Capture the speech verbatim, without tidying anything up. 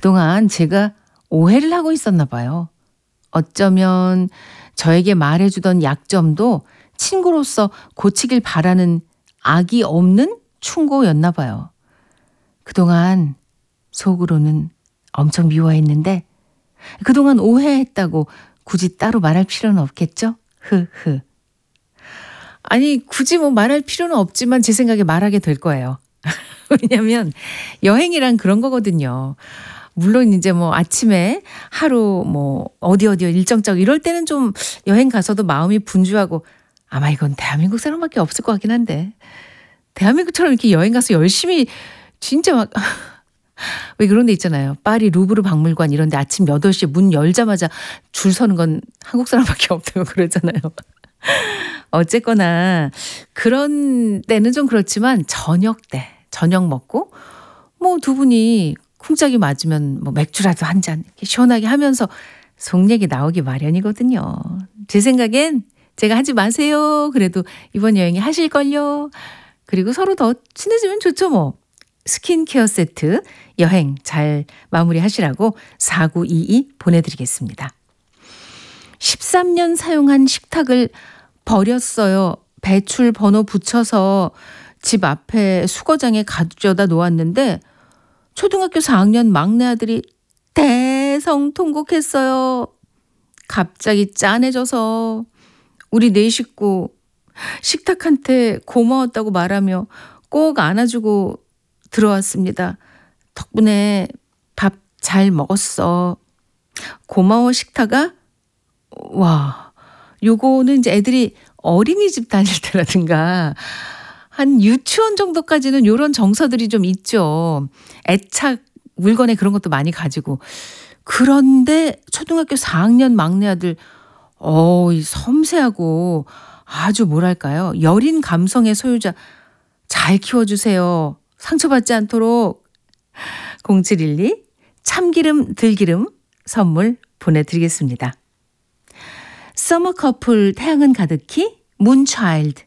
그동안 제가 오해를 하고 있었나 봐요. 어쩌면 저에게 말해주던 약점도 친구로서 고치길 바라는 악이 없는 충고였나 봐요. 그동안 속으로는 엄청 미워했는데 그동안 오해했다고 굳이 따로 말할 필요는 없겠죠? 흐흐. 아니 굳이 뭐 말할 필요는 없지만 제 생각에 말하게 될 거예요. 왜냐면 여행이란 그런 거거든요. 물론 이제 뭐 아침에 하루 뭐 어디 어디 일정 짜고 이럴 때는 좀 여행 가서도 마음이 분주하고 아마 이건 대한민국 사람밖에 없을 것 같긴 한데 대한민국처럼 이렇게 여행 가서 열심히 진짜 막 왜 그런 데 있잖아요. 파리 루브르 박물관 이런 데 아침 여덟 시에 문 열자마자 줄 서는 건 한국 사람밖에 없다고 그러잖아요. 어쨌거나 그런 때는 좀 그렇지만 저녁 때 저녁 먹고 뭐 두 분이 쿵짝이 맞으면 뭐 맥주라도 한 잔 시원하게 하면서 속 얘기 나오기 마련이거든요. 제 생각엔 제가 하지 마세요. 그래도 이번 여행에 하실걸요. 그리고 서로 더 친해지면 좋죠 뭐. 스킨케어 세트 여행 잘 마무리하시라고 사구이이 보내드리겠습니다. 십삼 년 사용한 식탁을 버렸어요. 배출 번호 붙여서 집 앞에 수거장에 가져다 놓았는데 초등학교 사 학년 막내 아들이 대성통곡했어요. 갑자기 짠해져서 우리 네 식구 식탁한테 고마웠다고 말하며 꼭 안아주고 들어왔습니다. 덕분에 밥 잘 먹었어. 고마워 식탁아. 와, 요거는 이제 애들이 어린이집 다닐 때라든가 한 유치원 정도까지는 요런 정서들이 좀 있죠. 애착 물건에 그런 것도 많이 가지고. 그런데 초등학교 사 학년 막내 아들 어, 이 섬세하고 아주 뭐랄까요. 여린 감성의 소유자 잘 키워주세요. 상처받지 않도록. 공칠일이 참기름 들기름 선물 보내드리겠습니다. 서머 커플 태양은 가득히 문차일드